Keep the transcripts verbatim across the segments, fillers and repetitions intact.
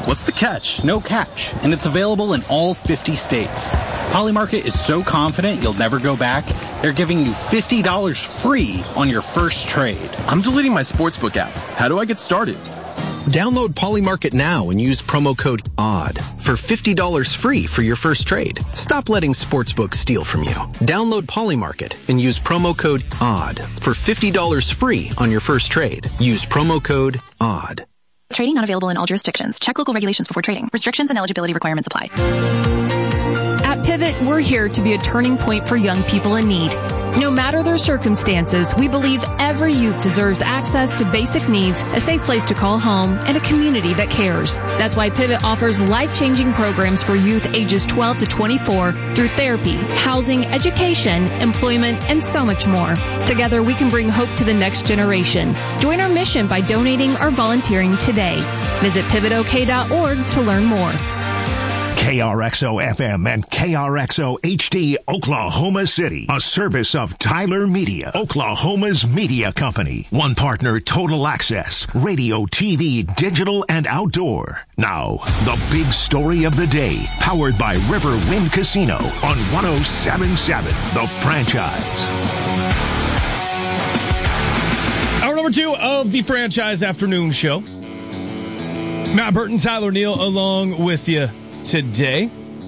What's the catch? No catch. And it's available in all fifty states. Polymarket is so confident you'll never go back, they're giving you fifty dollars free on your first trade. I'm deleting my sportsbook app. How do I get started? Download Polymarket now and use promo code ODD for fifty dollars free for your first trade. Stop letting sportsbooks steal from you. Download Polymarket and use promo code ODD for fifty dollars free on your first trade. Use promo code ODD. Trading not available in all jurisdictions. Check local regulations before trading. Restrictions and eligibility requirements apply. At Pivot, we're here to be a turning point for young people in need. No matter their circumstances, we believe every youth deserves access to basic needs, a safe place to call home, and a community that cares. That's why Pivot offers life-changing programs for youth ages twelve to twenty-four through therapy, housing, education, employment, and so much more. Together, we can bring hope to the next generation. Join our mission by donating or volunteering today. Visit pivot o k dot org to learn more. K R X O F M and K R X O H D Oklahoma City, a service of Tyler Media, Oklahoma's media company. One partner, Total Access, radio, T V, digital, and outdoor. Now, the big story of the day, powered by Riverwind Casino on one oh seven point seven, The Franchise. Hour number two of the Franchise Afternoon Show. Matt Burton, Tyler Neal, along with you today.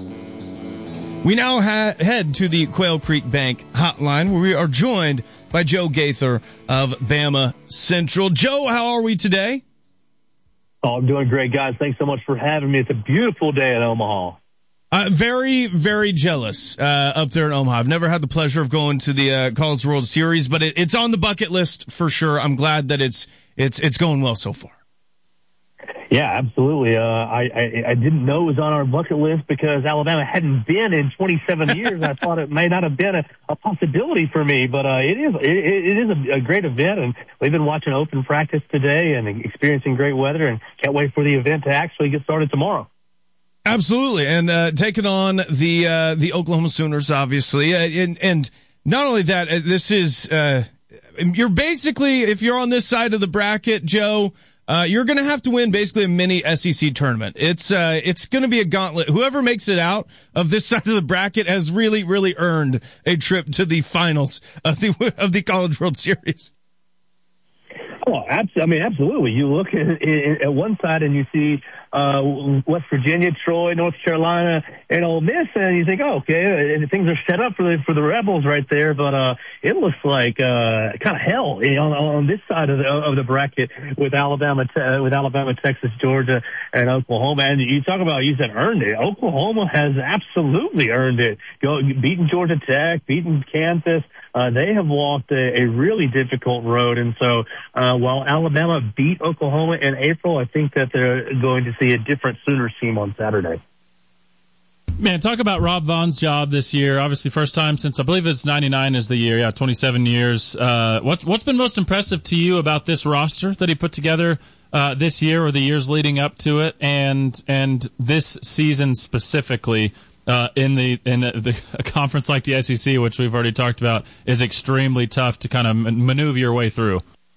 We now ha- head to the Quail Creek Bank hotline, where we are joined by Joe Gaither of Bama Central. Joe, how are we today? Oh, I'm doing great, guys. Thanks so much for having me. It's a beautiful day in Omaha. Uh, very, very jealous uh, up there in Omaha. I've never had the pleasure of going to the uh, College World Series, but it, it's on the bucket list for sure. I'm glad that it's it's it's going well so far. Yeah, absolutely. Uh, I, I I didn't know it was on our bucket list because Alabama hadn't been in twenty-seven years. I thought it may not have been a, a possibility for me, but uh, it is it, it is a, a great event, and we've been watching open practice today and experiencing great weather, and can't wait for the event to actually get started tomorrow. Absolutely, and uh, taking on the uh, the Oklahoma Sooners, obviously, uh, and and not only that, uh, this is uh, you're basically, if you're on this side of the bracket, Joe. Uh, you're going to have to win basically a mini S E C tournament. It's, uh, it's going to be a gauntlet. Whoever makes it out of this side of the bracket has really, really earned a trip to the finals of the, of the College World Series. Oh, absolutely. I mean, absolutely. You look at, at one side and you see, uh, West Virginia, Troy, North Carolina, and Ole Miss, and you think, oh, okay, and things are set up for the, for the Rebels right there, but, uh, it looks like, uh, kind of hell on, on this side of the, of the bracket with Alabama, with Alabama, Texas, Georgia, and Oklahoma. And you talk about, you said earned it. Oklahoma has absolutely earned it. Go, beating Georgia Tech, beating Kansas. Uh, they have walked a, a really difficult road. And so, uh, while Alabama beat Oklahoma in April, I think that they're going to see a different Sooners team on Saturday. Man, talk about Rob Vaughn's job this year. Obviously, first time since, I believe it's ninety-nine is the year. Yeah, twenty-seven years. Uh, what's, what's been most impressive to you about this roster that he put together, uh, this year or the years leading up to it, and, and this season specifically? Uh, in the in the, the a conference like the S E C, which we've already talked about, is extremely tough to kind of maneuver your way through.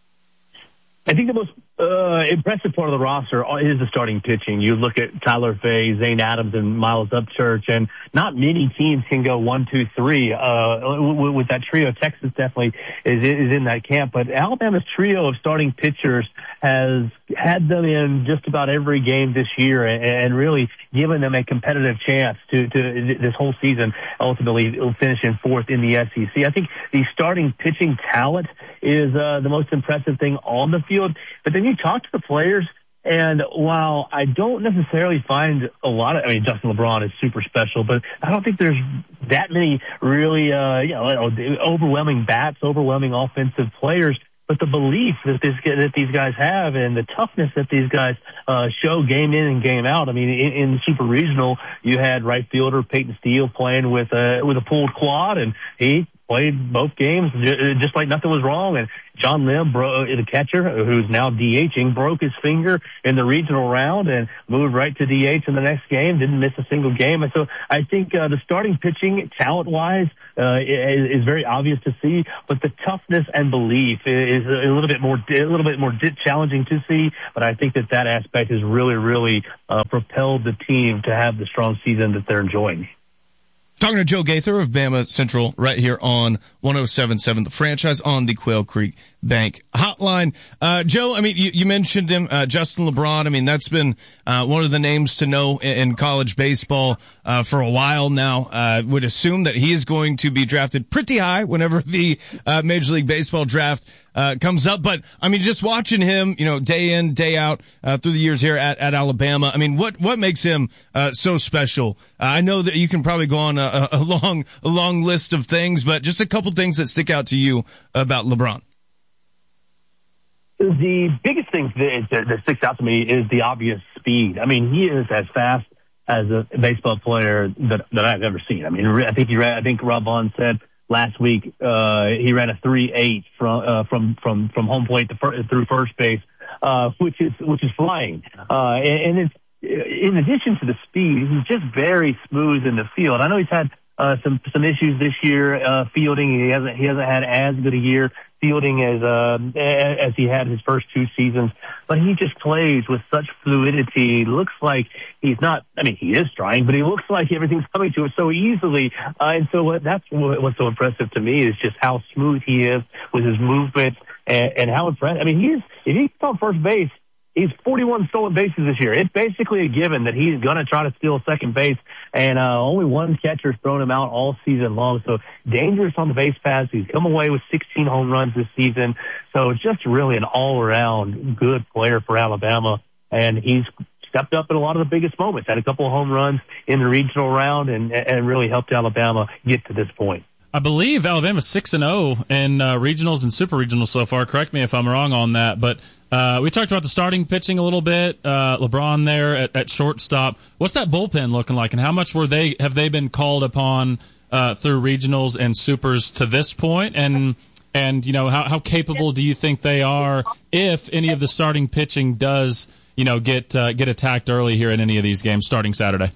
I think the most uh, impressive part of the roster is the starting pitching. You look at Tyler Fay, Zane Adams, and Miles Upchurch, and not many teams can go one, two, three uh, with, with that trio. Texas definitely is, is in that camp, but Alabama's trio of starting pitchers has had them in just about every game this year, and, and really given them a competitive chance to, to this whole season, ultimately finishing fourth in the S E C. I think the starting pitching talent is uh, the most impressive thing on the field. But then you talk to the players, and while I don't necessarily find a lot of, I mean, Justin LeBron is super special, but I don't think there's that many really, uh, you know, overwhelming bats, overwhelming offensive players. But the belief that this that these guys have and the toughness that these guys uh, show game in and game out. I mean, in, in the Super Regional, you had right fielder Peyton Steele playing with a with a pulled quad, and he played both games just like nothing was wrong. And John Lim, bro, the catcher, who's now DHing, broke his finger in the regional round and moved right to D H in the next game, didn't miss a single game. And so I think uh, the starting pitching, talent-wise, uh, is, is very obvious to see, but the toughness and belief is a little bit more, a little bit more challenging to see. But I think that that aspect has really, really uh, propelled the team to have the strong season that they're enjoying. Talking to Joe Gaither of Bama Central right here on one oh seven point seven The Franchise on the Quail Creek Bank Hotline. Uh, Joe, I mean, you, you mentioned him, uh, Justin LeBron. I mean, that's been, uh, one of the names to know in, in college baseball, uh, for a while now. Uh, would assume that he is going to be drafted pretty high whenever the, uh, Major League Baseball draft, uh, comes up. But, I mean, just watching him, you know, day in, day out, uh, through the years here at, at Alabama. I mean, what, what makes him, uh, so special? Uh, I know that you can probably go on a, a long, a long list of things, but just a couple things that stick out to you about LeBron. The biggest thing that, that sticks out to me is the obvious speed. I mean, he is as fast as a baseball player that, that I've ever seen. I mean, I think he ran, I think Rob Vaughn said last week, uh, he ran a three eight from, uh, from, from, from home plate to fir- through first base, uh, which is, which is flying. Uh, and, and it's, in addition to the speed, he's just very smooth in the field. I know he's had, uh, some, some issues this year, uh, fielding. He hasn't, he hasn't had as good a year fielding as, uh, as he had his first two seasons, but he just plays with such fluidity. Looks like he's not, I mean, he is trying, but he looks like everything's coming to him so easily. Uh, and so what, that's what, what's so impressive to me is just how smooth he is with his movements and, and how impressive. I mean, he's, if he's on first base, he's forty-one stolen bases this year. It's basically a given that he's going to try to steal second base, and uh, only one catcher's thrown him out all season long. So dangerous on the base paths. He's come away with sixteen home runs this season. So just really an all-around good player for Alabama, and he's stepped up in a lot of the biggest moments. Had a couple of home runs in the regional round and, and really helped Alabama get to this point. I believe Alabama's six and oh in uh, regionals and super regionals so far. Correct me if I'm wrong on that, but uh, we talked about the starting pitching a little bit. Uh, LeBron there at, at shortstop. What's that bullpen looking like, and how much were they have they been called upon uh, through regionals and supers to this point? And and you know how how capable do you think they are if any of the starting pitching does you know get uh, get attacked early here in any of these games starting Saturday?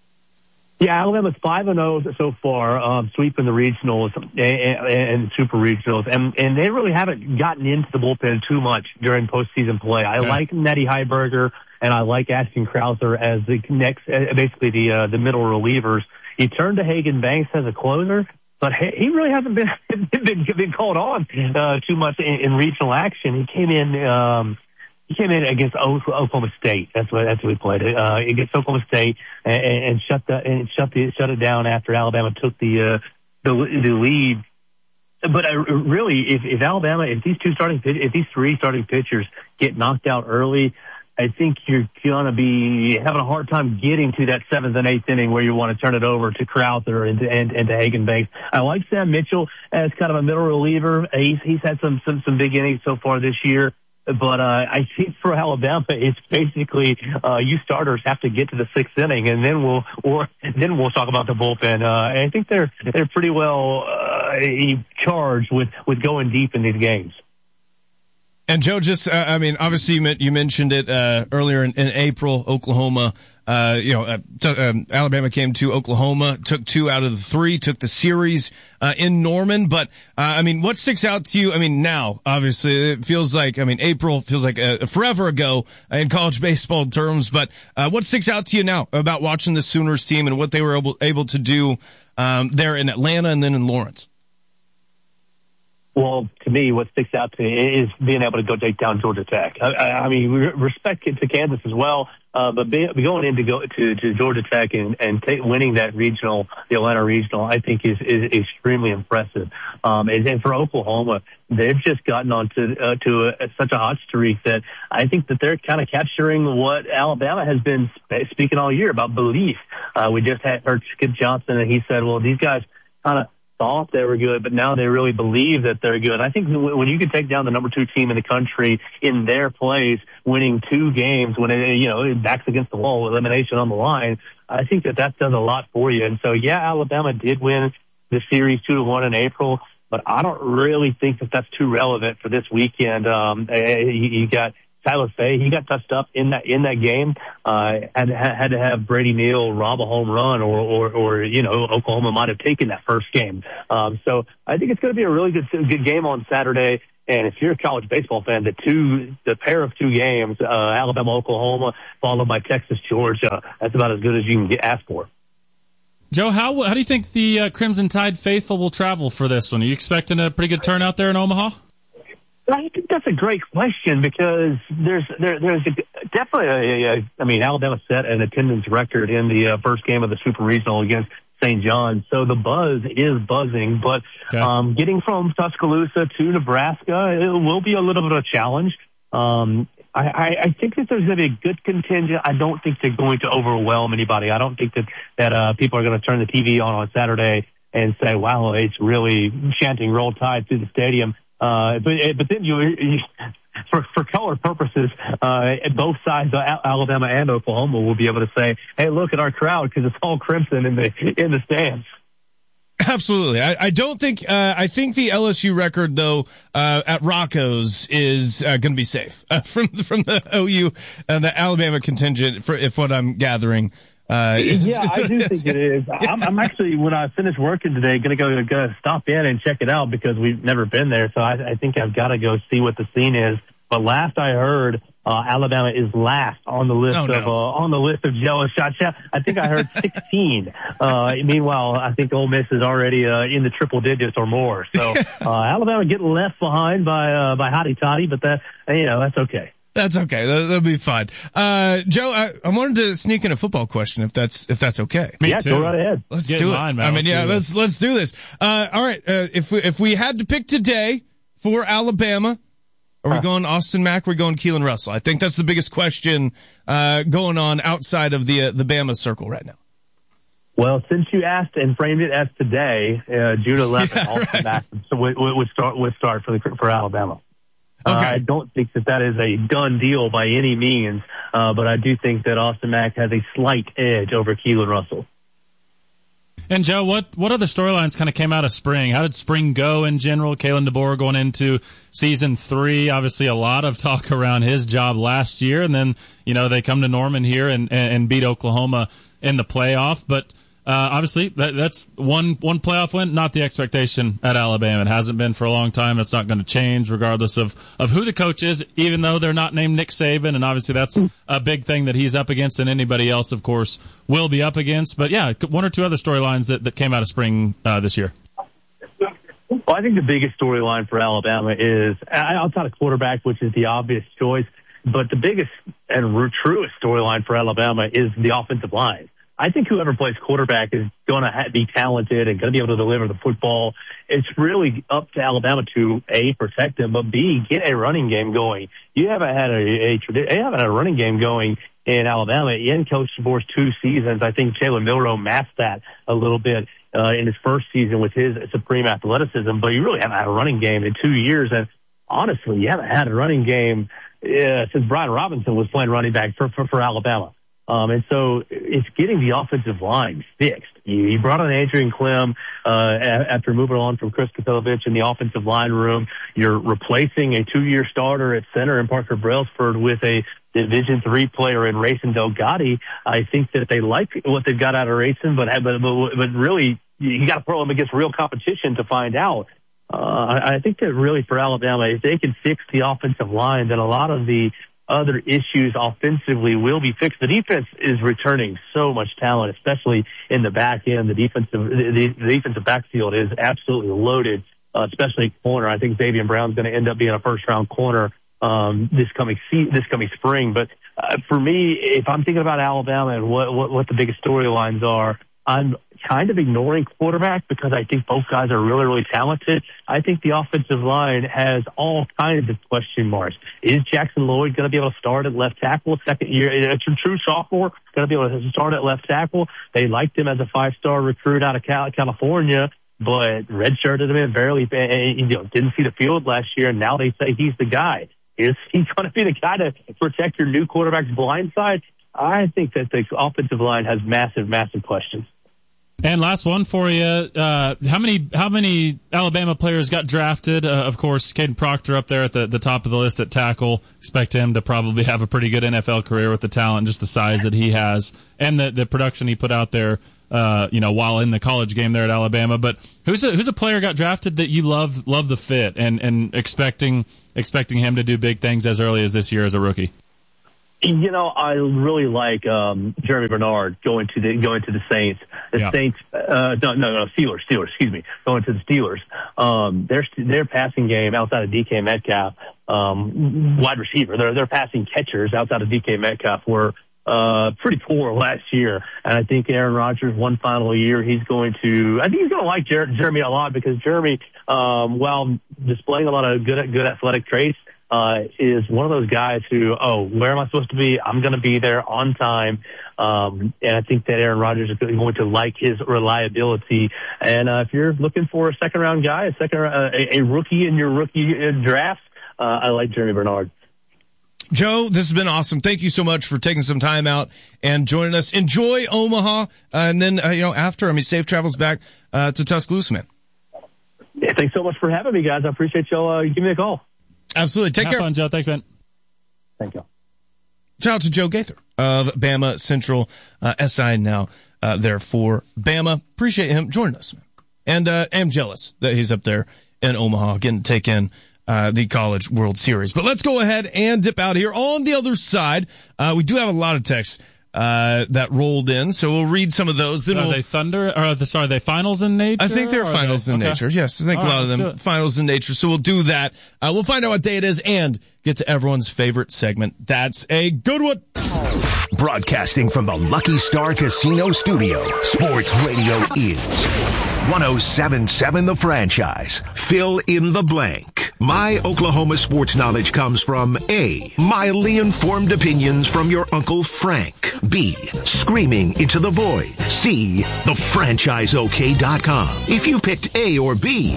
Yeah, Alabama's five and zero so far, um, sweeping the regionals and, and, and super regionals, and and they really haven't gotten into the bullpen too much during postseason play. I okay. like Nettie Heiberger and I like Ashton Krauser as the next, basically the uh, the middle relievers. You turn to Hagan Banks as a closer, but he really hasn't been been, been called on uh, too much in, in regional action. He came in. Um, He came in against Oklahoma State. That's what that's what we played uh, against Oklahoma State and, and shut the and shut the shut it down after Alabama took the uh, the, the lead. But I, really, if, if Alabama, if these two starting if these three starting pitchers get knocked out early, I think you're gonna be having a hard time getting to that seventh and eighth inning where you want to turn it over to Krauser and to, and, and to Hagan Banks. I like Sam Mitchell as kind of a middle reliever. He's he's had some some some big innings so far this year. But uh, I think for Alabama, it's basically uh, you starters have to get to the sixth inning, and then we'll or then we'll talk about the bullpen. Uh, I think they're they're pretty well uh, charged with, with going deep in these games. And Joe, just uh, I mean, obviously you, you mentioned it uh, earlier in, in April, Oklahoma. Uh, you know, uh, t- um, Alabama came to Oklahoma, took two out of the three, took the series uh, in Norman. But uh, I mean, what sticks out to you? I mean, now obviously it feels like I mean April feels like a, a forever ago in college baseball terms. But uh, what sticks out to you now about watching the Sooners team and what they were able able to do um, there in Atlanta and then in Lawrence? Well, to me, what sticks out to me is being able to go take down Georgia Tech. I, I mean, respect to Kansas as well, uh, but be, going in to go to, to Georgia Tech and, and take, winning that regional, the Atlanta regional, I think is, is extremely impressive. Um, and, and for Oklahoma, they've just gotten on to, uh, to a, such a hot streak that I think that they're kind of capturing what Alabama has been speaking all year about belief. Uh, we just had heard Skip Johnson, and he said, well, these guys kind of thought they were good, but now they really believe that they're good. I think when you can take down the number two team in the country in their place, winning two games when it, you know, backs against the wall, elimination on the line, I think that that does a lot for you. And so, yeah, Alabama did win the series two to one in April, but I don't really think that that's too relevant for this weekend. Um, you, you got Tyler Fay, he got touched up in that in that game. Uh, had had to have Brady Neal rob a home run, or or, or you know Oklahoma might have taken that first game. Um, so I think it's going to be a really good good game on Saturday. And if you're a college baseball fan, the two the pair of two games, uh, Alabama Oklahoma followed by Texas Georgia, that's about as good as you can get asked for. Joe, how how do you think the uh, Crimson Tide faithful will travel for this one? Are you expecting a pretty good turnout there in Omaha? I think that's a great question because there's there, there's a, definitely a, a, I mean, Alabama set an attendance record in the uh, first game of the Super Regional against Saint John's, so the buzz is buzzing. But okay. um, getting from Tuscaloosa to Nebraska, it will be a little bit of a challenge. Um, I, I, I think that there's going to be a good contingent. I don't think they're going to overwhelm anybody. I don't think that that uh, people are going to turn the T V on on Saturday and say, "Wow, it's really chanting Roll Tide through the stadium." Uh, but, but then you, you for, for color purposes, uh, both sides, Alabama and Oklahoma, will be able to say, hey, look at our crowd because it's all crimson in the, in the stands. Absolutely. I, I don't think, uh, I think the L S U record though, uh, at Rocco's is, uh, going to be safe, uh, from, from the O U and the Alabama contingent, for, if what I'm gathering. Uh, yeah, I do think it is. I'm, I'm actually, when I finish working today, going to go gonna stop in and check it out because we've never been there. So I, I think I've got to go see what the scene is. But last I heard, uh, Alabama is last on the list oh, no. of uh, on the list of jealous shots. I think I heard sixteen. uh, meanwhile, I think Ole Miss is already uh, in the triple digits or more. So uh, Alabama getting left behind by uh, by Hotty Toddy, but that you know that's okay. That's okay. That, that'll be fine. Uh, Joe, I, I wanted to sneak in a football question, if that's if that's okay. Me yeah, too. Go right ahead. Let's Get do it. Line, man. I mean, let's yeah, let's let's do this. Uh, all right. Uh, if we if we had to pick today for Alabama, are we huh. going Austin Mack? Or are we going Keelan Russell? I think that's the biggest question uh, going on outside of the uh, the Bama circle right now. Well, since you asked and framed it as today, uh, June eleventh, yeah, Austin right. Mack would, would start would start for the for Alabama. Okay. Uh, I don't think that that is a done deal by any means, uh, but I do think that Austin Mack has a slight edge over Keelan Russell. And, Joe, what, what other storylines kind of came out of spring? How did spring go in general? Kalen DeBoer going into season three, obviously a lot of talk around his job last year, and then, you know, they come to Norman here and, and beat Oklahoma in the playoff, but Uh, obviously, that, that's one one playoff win, not the expectation at Alabama. It hasn't been for a long time. It's not going to change regardless of, of who the coach is, even though they're not named Nick Saban. And obviously, that's a big thing that he's up against, and anybody else, of course, will be up against. But, yeah, one or two other storylines that, that came out of spring uh, this year. Well, I think the biggest storyline for Alabama is, outside of quarterback, which is the obvious choice, but the biggest and truest storyline for Alabama is the offensive line. I think whoever plays quarterback is going to ha- be talented and going to be able to deliver the football. It's really up to Alabama to, A, protect them, but B, get a running game going. You haven't had a, a, a, you haven't had a running game going in Alabama in Coach DeBoer's two seasons. I think Jalen Milroe masked that a little bit uh, in his first season with his supreme athleticism, but you really haven't had a running game in two years. And honestly, you haven't had a running game uh, since Brian Robinson was playing running back for, for, for Alabama. Um, and so it's getting the offensive line fixed. You, you brought on Adrian Clem uh, after moving on from Chris Katilovich in the offensive line room. You're replacing a two-year starter at center in Parker Brailsford with a Division three player in Racing Delgatti. I think that they like what they've got out of Racing, but but but, but really you got to throw them against real competition to find out. Uh, I, I think that really for Alabama, if they can fix the offensive line, then a lot of the other issues offensively will be fixed. The defense is returning so much talent, especially in the back end. The defensive, the, the defensive backfield is absolutely loaded, uh, especially corner. I think Xavier Brown's going to end up being a first round corner, um, this coming se- this coming spring. But, uh, for me, if I'm thinking about Alabama and what, what, what the biggest storylines are, I'm kind of ignoring quarterback because I think both guys are really, really talented. I think the offensive line has all kinds of question marks. Is Jackson Lloyd going to be able to start at left tackle second year? A true sophomore going to be able to start at left tackle. They liked him as a five-star recruit out of California, but redshirted him and barely, you know, didn't see the field last year. And now they say he's the guy. Is he going to be the guy to protect your new quarterback's blind side? I think that the offensive line has massive, massive questions. And last one for you. Uh, how many how many Alabama players got drafted? Uh, of course, Caden Proctor up there at the, the top of the list at tackle. Expect him to probably have a pretty good N F L career with the talent, just the size that he has, and the, the production he put out there, uh, you know, while in the college game there at Alabama. But who's a, who's a player got drafted that you love love the fit and, and expecting expecting him to do big things as early as this year as a rookie? You know, I really like um, Jeremy Bernard going to the going to the Saints. The yeah. Saints, uh, no, no, no, Steelers, Steelers. Excuse me, going to the Steelers. Um, their their passing game outside of D K Metcalf, um, wide receiver. Their their passing catchers outside of D K Metcalf were uh, pretty poor last year. And I think Aaron Rodgers, one final year, he's going to. I think he's going to like Jer- Jeremy a lot because Jeremy, um, while displaying a lot of good good athletic traits, Uh, is one of those guys who, oh, where am I supposed to be? I'm going to be there on time. Um, and I think that Aaron Rodgers is going to like his reliability. And uh, if you're looking for a second round guy, a second uh, a, a rookie in your rookie draft, uh, I like Jeremy Bernard. Joe, this has been awesome. Thank you so much for taking some time out and joining us. Enjoy Omaha. Uh, and then, uh, you know, after, I mean, safe travels back uh, to Tuscaloosa, man. Yeah, thanks so much for having me, guys. I appreciate y'all uh, giving me a call. Absolutely. Take Have care. fun, Joe. Thanks, man. Thank you. Shout out to Joe Gaither of Bama Central uh, S I now uh, there for Bama. Appreciate him joining us, man. And uh, am jealous that he's up there in Omaha getting to take in uh, the College World Series. But let's go ahead and dip out here. On the other side, uh, we do have a lot of texts uh, that rolled in, so we'll read some of those. Then Are we'll, they Thunder? Or the, sorry, are they finals in nature? I think they're finals they, in okay. nature. Yes, I think All a lot right, of them finals in nature. So we'll do that. Uh, we'll find out what day it is and get to everyone's favorite segment. That's a good one. Broadcasting from the Lucky Star Casino Studio, Sports Radio is one oh seven point seven The Franchise. Fill in the blank. My Oklahoma sports knowledge comes from A, mildly informed opinions from your Uncle Frank. B, screaming into the void. C, the franchise O K dot com. If you picked A or B,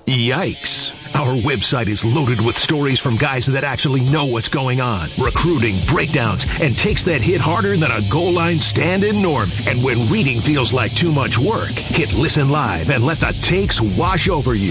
yikes. Our website is loaded with stories from guys that actually know what's going on. Recruiting, breakdowns, and takes that hit harder than a goal line stand-in norm. And when reading feels like too much work, hit listen live and let the takes wash over you.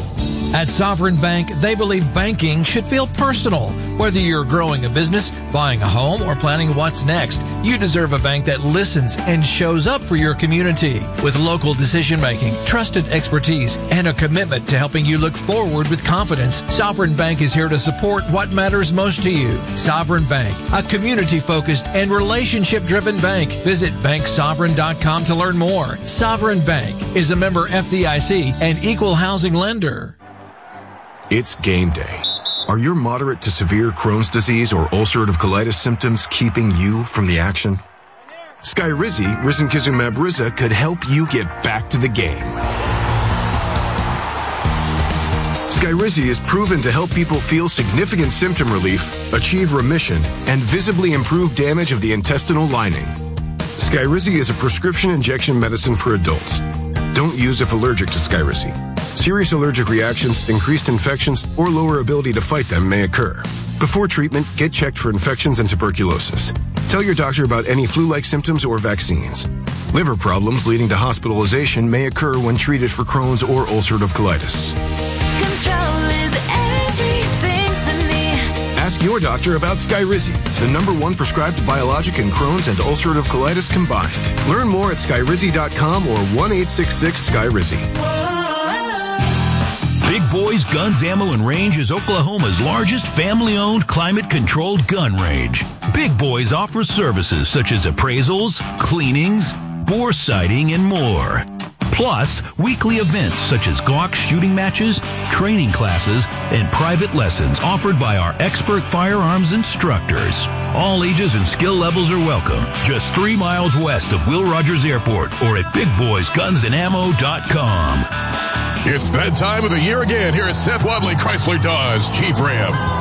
At Sovereign Bank, they believe banking should feel personal. Whether you're growing a business, buying a home, or planning what's next, you deserve a bank that listens and shows up for your community. With local decision-making, trusted expertise, and a commitment to helping you look forward with confidence, Sovereign Bank is here to support what matters most to you. Sovereign Bank, a community-focused and relationship-driven bank. Visit bank sovereign dot com to learn more. Sovereign Bank is a member F D I C and equal housing lender. It's game day. Are your moderate to severe Crohn's disease or ulcerative colitis symptoms keeping you from the action? Skyrizi, risankizumab Riza, could help you get back to the game. Skyrizi is proven to help people feel significant symptom relief, achieve remission, and visibly improve damage of the intestinal lining. Skyrizi is a prescription injection medicine for adults. Don't use if allergic to Skyrizi. Serious allergic reactions, increased infections, or lower ability to fight them may occur. Before treatment, get checked for infections and tuberculosis. Tell your doctor about any flu-like symptoms or vaccines. Liver problems leading to hospitalization may occur when treated for Crohn's or ulcerative colitis. Control is everything to me. Ask your doctor about Skyrizi, the number one prescribed biologic in Crohn's and ulcerative colitis combined. Learn more at skyrizi dot com or one eight six six Skyrizi. Big Boys Guns, Ammo, and Range is Oklahoma's largest family-owned, climate-controlled gun range. Big Boys offers services such as appraisals, cleanings, bore sighting, and more. Plus, weekly events such as Glock shooting matches, training classes, and private lessons offered by our expert firearms instructors. All ages and skill levels are welcome. Just three miles west of Will Rogers Airport or at big boys guns and ammo dot com. It's that time of the year again here at Seth Wadley Chrysler Dodge Jeep Ram.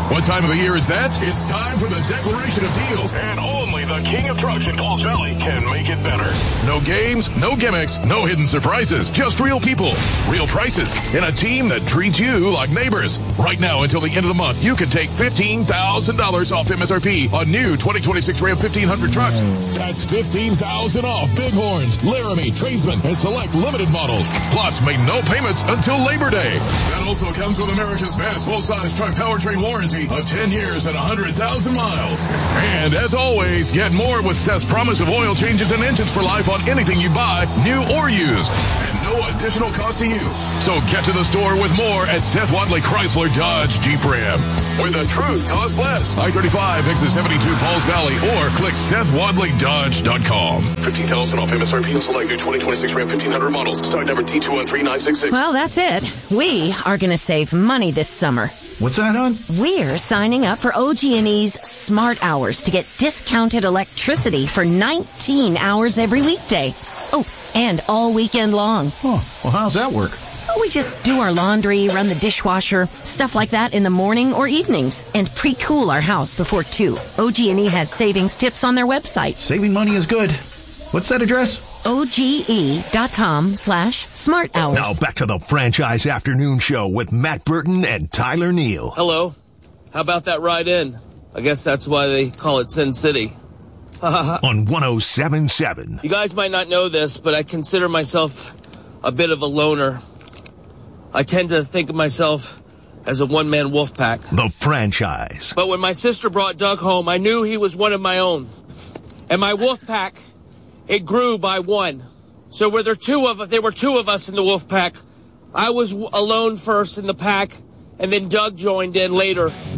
What time of the year is that? It's time for the Declaration of Deals. And only the king of trucks in Pauls Valley can make it better. No games, no gimmicks, no hidden surprises. Just real people, real prices, and a team that treats you like neighbors. Right now until the end of the month, you can take fifteen thousand dollars off M S R P on new twenty twenty-six Ram fifteen hundred trucks. That's fifteen thousand dollars off Bighorns, Laramie, Tradesman, and select limited models. Plus, make no payments until Labor Day. That also comes with America's best full-size truck powertrain warranty of ten years and one hundred thousand miles. And as always, get more with Seth's promise of oil changes and engines for life on anything you buy, new or used. And no additional cost to you. So get to the store with more at Seth Wadley Chrysler Dodge Jeep Ram, where the truth costs less. I thirty-five, exit seventy-two, Pauls Valley, or click Seth Wadley Dodge dot com. fifteen thousand dollars off M S R P and select new twenty twenty-six Ram fifteen hundred models. Stock number T two one three nine six six. Well, that's it. We are going to save money this summer. What's that, hon? We're signing up for O G and E's Smart Hours to get discounted electricity for nineteen hours every weekday. Oh, and all weekend long. Oh, well, how's that work? Well, we just do our laundry, run the dishwasher, stuff like that in the morning or evenings, and pre-cool our house before two. O G and E has savings tips on their website. Saving money is good. What's that address? O G E dot com slash smart hours. Now back to the Franchise Afternoon Show with Matt Burton and Tyler Neal. Hello. How about that ride in? I guess that's why they call it Sin City. On one oh seven point seven. You guys might not know this, but I consider myself a bit of a loner. I tend to think of myself as a one-man wolf pack. The Franchise. But when my sister brought Doug home, I knew he was one of my own. And my wolf pack, it grew by one. So were there two of there were two of us in the wolf pack. I was alone first in the pack, and then Doug joined in later.